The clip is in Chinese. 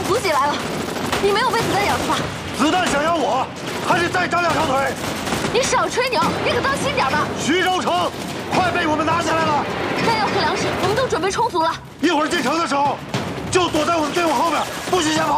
补给来了，你没有被子弹咬着吧？ 子弹想咬我，还是再长2条腿？ 你少吹牛，你可当心点吧。 徐州城快被我们拿下来了， 弹药和粮食我们都准备充足了。 一会儿进城的时候，就躲在我们队伍后面，不许先跑。